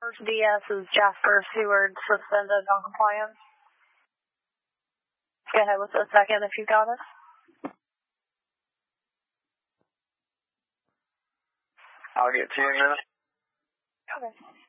First DS is Jasper Seward, suspended non-compliance. Go ahead with the second if you got it. I'll get to you in a minute. Okay.